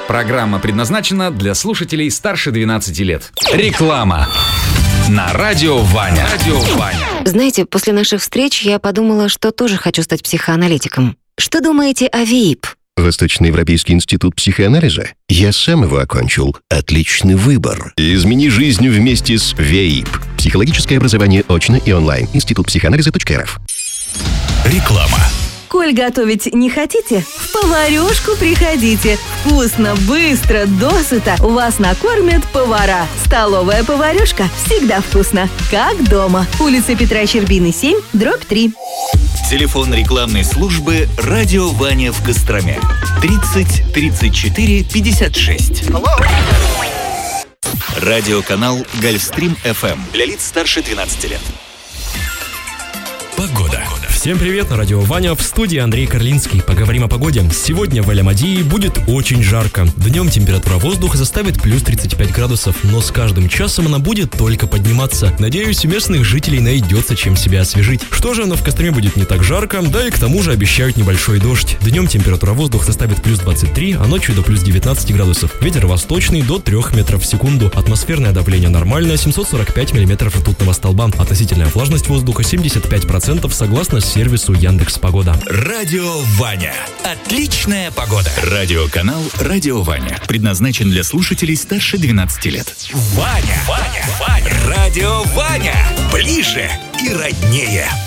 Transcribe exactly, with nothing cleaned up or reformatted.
Программа предназначена для слушателей старше двенадцати лет. Реклама на радио Ваня. Радио Ваня. Знаете, после наших встреч я подумала, что тоже хочу стать психоаналитиком. Что думаете о ВИИП? Восточноевропейский институт психоанализа? Я сам его окончил. Отличный выбор. Измени жизнь вместе с ВИИП. Психологическое образование очно и онлайн. Институт психоанализа точка эр эф. Реклама. Коль готовить не хотите? В поварёшку приходите. Вкусно, быстро, досыта. Вас накормят повара. Столовая поварёшка. Всегда вкусно. Как дома. Улица Петра Щербины, семь, дробь три. Телефон рекламной службы «Радио Ваня» в Костроме. тридцать тридцать четыре пятьдесят шесть. Радиоканал «Гольфстрим эф эм» для лиц старше двенадцати лет. Погода. Всем привет, на радио Ваня, в студии Андрей Карлинский. Поговорим о погоде. Сегодня в Аль-Амадии будет очень жарко. Днем температура воздуха составит плюс тридцать пять градусов, но с каждым часом она будет только подниматься. Надеюсь, у местных жителей найдется чем себя освежить. Что же, но в Костроме будет не так жарко, да и к тому же обещают небольшой дождь. Днем температура воздуха составит плюс двадцать три, а ночью до плюс девятнадцать градусов. Ветер восточный до трёх метров в секунду. Атмосферное давление нормальное, семьсот сорок пять миллиметров ртутного столба. Относительная влажность воздуха семьдесят пять процентов согласно сервису Яндекс.Погода. Радио Ваня. Отличная погода. Радиоканал «Радио Ваня» предназначен для слушателей старше двенадцати лет. Ваня, Ваня, Ваня. Радио Ваня. Ближе и роднее.